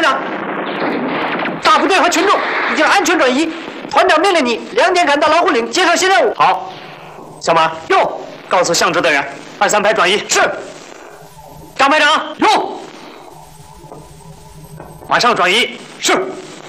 长，大部队和群众已经安全转移。团长命令你2点赶到老虎岭接受新任务。 好，小马， 用。 告诉向支队员，2、3排转移。 是。 张排长， 用。 马上转移。 是。